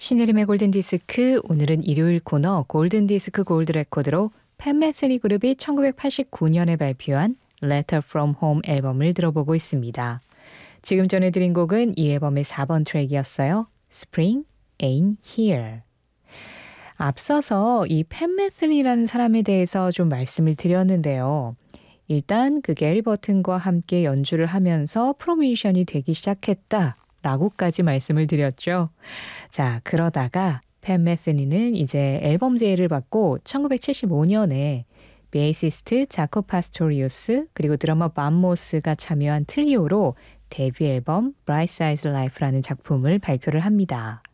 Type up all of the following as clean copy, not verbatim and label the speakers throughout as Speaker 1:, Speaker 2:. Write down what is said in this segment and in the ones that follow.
Speaker 1: 신혜림의 골든디스크, 오늘은 일요일 코너 골든디스크 골드레코드로 팬 메스니 그룹이 1989년에 발표한 Letter from Home 앨범을 들어보고 있습니다. 지금 전해드린 곡은 이 앨범의 4번 트랙이었어요. Spring Ain't Here. 앞서서 이 팬 메스니라는 사람에 대해서 좀 말씀을 드렸는데요. 일단 그 게리 버튼과 함께 연주를 하면서 프로뮤지션이 되기 시작했다 라고까지 말씀을 드렸죠. 자, 그러다가 팬 메스니는 이제 앨범 제의를 받고 1975년에 베이시스트 자코 파스토리우스 그리고 드러머 맘모스가 참여한 트리오로 데뷔 앨범 Bright Size Life라는 작품을 발표를 합니다.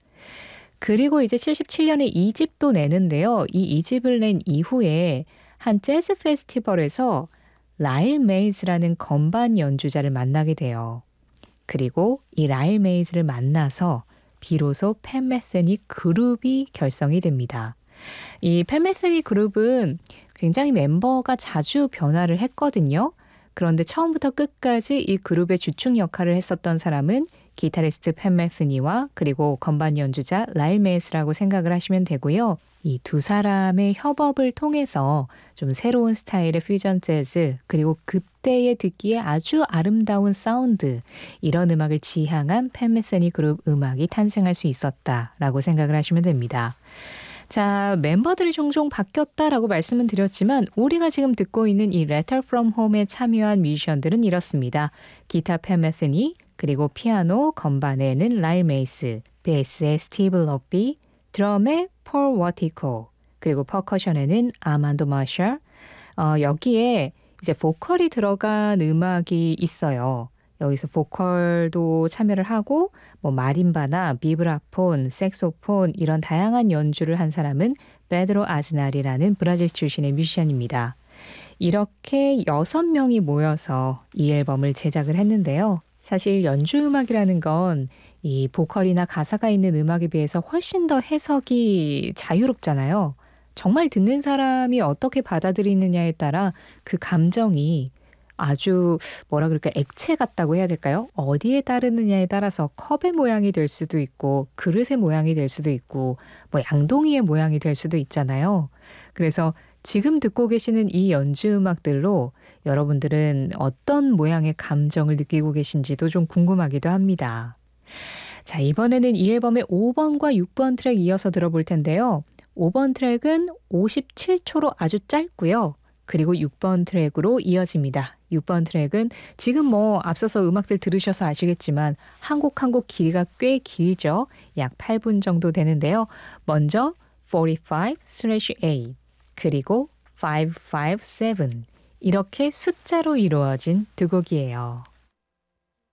Speaker 1: 그리고 이제 77년에 2집도 내는데요. 이 2집을 낸 이후에 한 재즈 페스티벌에서 라일 메이즈라는 건반 연주자를 만나게 돼요. 그리고 이 라일 메이즈를 만나서 비로소 팬 메스니 그룹이 결성이 됩니다. 이 팬 메스니 그룹은 굉장히 멤버가 자주 변화를 했거든요. 그런데 처음부터 끝까지 이 그룹의 주축 역할을 했었던 사람은 기타리스트 팬 메스니와 그리고 건반 연주자 라일 메이즈라고 생각을 하시면 되고요. 이 두 사람의 협업을 통해서 좀 새로운 스타일의 퓨전 재즈 그리고 그때에 듣기에 아주 아름다운 사운드 이런 음악을 지향한 팬 메스니 그룹 음악이 탄생할 수 있었다라고 생각을 하시면 됩니다. 자, 멤버들이 종종 바뀌었다라고 말씀은 드렸지만 우리가 지금 듣고 있는 이 Letter from Home에 참여한 뮤지션들은 이렇습니다. 기타 팬 메스니 그리고 피아노, 건반에는 라일 메이스, 베이스에 스티브 러비, 드럼에 폴 워티코, 그리고 퍼커션에는 아만도 마셜. 여기에 이제 보컬이 들어간 음악이 있어요. 여기서 보컬도 참여를 하고 뭐 마림바나 비브라폰, 색소폰 이런 다양한 연주를 한 사람은 베드로 아즈날이라는 브라질 출신의 뮤지션입니다. 이렇게 6명이 모여서 이 앨범을 제작을 했는데요. 사실 연주 음악이라는 건 이 보컬이나 가사가 있는 음악에 비해서 훨씬 더 해석이 자유롭잖아요. 정말 듣는 사람이 어떻게 받아들이느냐에 따라 그 감정이 아주 뭐라 그럴까 액체 같다고 해야 될까요? 어디에 따르느냐에 따라서 컵의 모양이 될 수도 있고 그릇의 모양이 될 수도 있고 뭐 양동이의 모양이 될 수도 있잖아요. 그래서 지금 듣고 계시는 이 연주 음악들로 여러분들은 어떤 모양의 감정을 느끼고 계신지도 좀 궁금하기도 합니다. 자, 이번에는 이 앨범의 5번과 6번 트랙 이어서 들어볼 텐데요. 5번 트랙은 57초로 아주 짧고요. 그리고 6번 트랙으로 이어집니다. 6번 트랙은 지금 뭐 앞서서 음악들 들으셔서 아시겠지만 한 곡 한 곡 길이가 꽤 길죠. 약 8분 정도 되는데요. 먼저 45/8 그리고 557 이렇게 숫자로 이루어진 두 곡이에요.